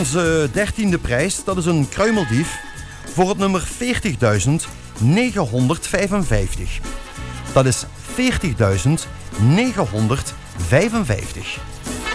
onze 13e prijs, dat is een kruimeldief voor het nummer 40.955. Dat is 40.955.